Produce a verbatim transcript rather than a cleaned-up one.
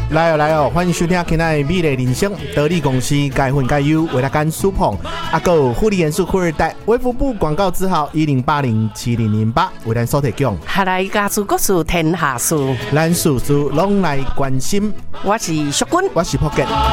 来哦来哦，欢迎收听今天的美丽人生，得力公司该混该优为大家苏捧，阿个护理元素库二代，卫福部广告字号一零八零七零零八为咱所提供。 下来家事国事天下事， 咱事事拢来关心。 我是淑君， 我是朴杰。